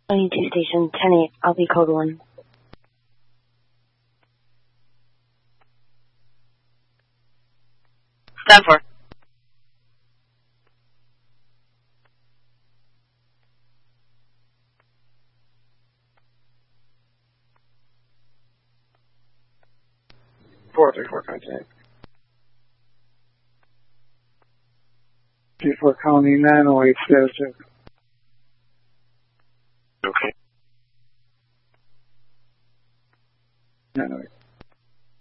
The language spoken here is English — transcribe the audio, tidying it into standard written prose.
22 station, 10-8, I'll be code 1. Stand for. (434) contact. 24 Colony 908 status check. Okay. 908.